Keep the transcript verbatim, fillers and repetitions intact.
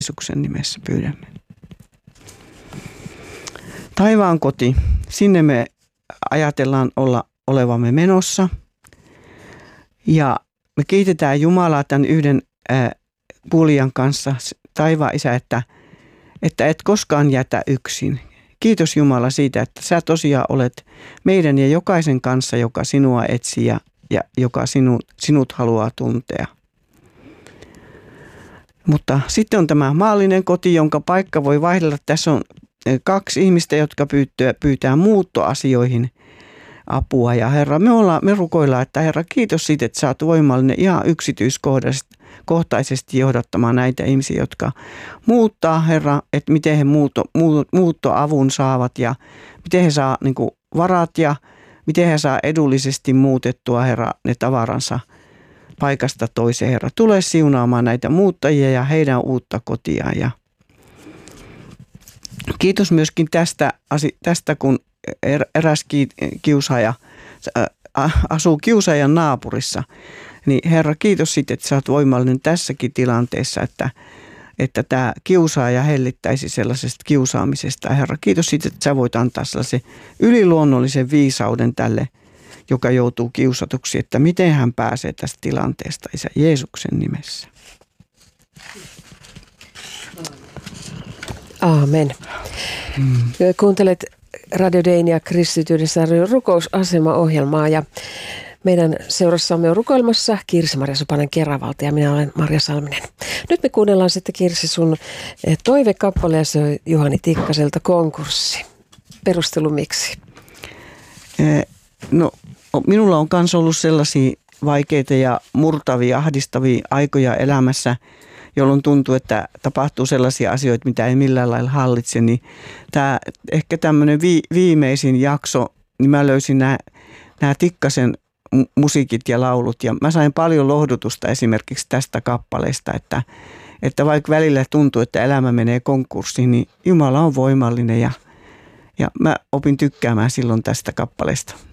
Jeesuksen nimessä pyydämme. Taivaan koti, sinne me ajatellaan olla olevamme menossa. Ja me kiitetään Jumalaa tämän yhden ää, kuulijan kanssa, taivaan Isä, että, että et koskaan jätä yksin. Kiitos Jumala siitä, että sä tosiaan olet meidän ja jokaisen kanssa, joka sinua etsii ja, ja joka sinu, sinut haluaa tuntea. Mutta sitten on tämä maallinen koti, jonka paikka voi vaihdella. Tässä on kaksi ihmistä, jotka pyytää, pyytää muuttoasioihin apua. Ja Herra, me, ollaan, me rukoillaan, että Herra, kiitos siitä, että sä oot voimallinen ihan yksityiskohtaisesti johdattamaan näitä ihmisiä, jotka muuttaa, Herra, että miten he muutto, muuttoavun saavat ja miten he saa niin kuin varat ja miten he saa edullisesti muutettua, Herra, ne tavaransa paikasta toiseen. Herra, tule siunaamaan näitä muuttajia ja heidän uutta kotiaan. Ja kiitos myöskin tästä, tästä kun eräs kiusaaja asuu kiusaajan naapurissa. Niin Herra, kiitos siitä, että sä oot voimallinen tässäkin tilanteessa, että, että tämä kiusaaja hellittäisi sellaisesta kiusaamisesta. Herra, kiitos siitä, että sä voit antaa sellaisen yliluonnollisen viisauden tälle, joka joutuu kiusatuksi, että miten hän pääsee tästä tilanteesta, Isä, Jeesuksen nimessä. Aamen. Hmm. Kuuntelet Radio Deinia kristityydessä rukousasema-ohjelmaa ja meidän seurassamme on rukoilmassa Kirsi-Maria Supanen Keravalta ja minä olen Marja Salminen. Nyt me kuunnellaan sitten Kirsi sun toivekappale ja se on Juhani Tikkaselta Konkurssi. Perustelu miksi? No minulla on myös ollut sellaisia vaikeita ja murtavia, ahdistavia aikoja elämässä, jolloin tuntuu, että tapahtuu sellaisia asioita, mitä ei millään lailla hallitse. Niin tämä, ehkä tämmöinen vi, viimeisin jakso, niin mä löysin nämä, nämä Tikkasen musiikit ja laulut. Ja mä sain paljon lohdutusta esimerkiksi tästä kappaleesta, että, että vaikka välillä tuntuu, että elämä menee konkurssiin, niin Jumala on voimallinen ja, ja mä opin tykkäämään silloin tästä kappaleesta.